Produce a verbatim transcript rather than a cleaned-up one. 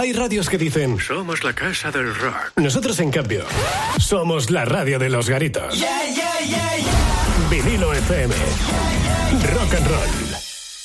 Hay radios que dicen: somos la casa del rock. Nosotros, en cambio, somos la radio de los garitos. Yeah, yeah, yeah, yeah. Vinilo F M. Rock and roll.